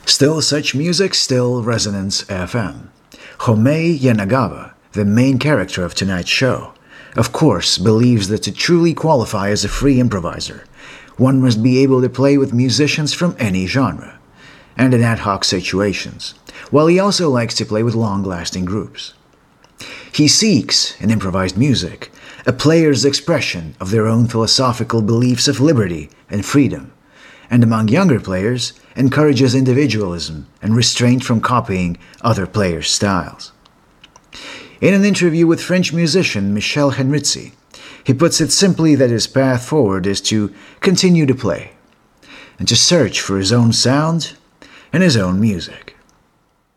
Still Such Music, Still Resonance FM. Homei Yanagawa, the main character of tonight's show, of course believes that to truly qualify as a free improviser, one must be able to play with musicians from any genre, and in ad hoc situations, while he also likes to play with long-lasting groups. He seeks, in improvised music, a player's expression of their own philosophical beliefs of liberty and freedom, and among younger players, encourages individualism and restraint from copying other players' styles. In an interview with French musician Michel Henritzi, he puts it simply that his path forward is to continue to play, and to search for his own sound and his own music.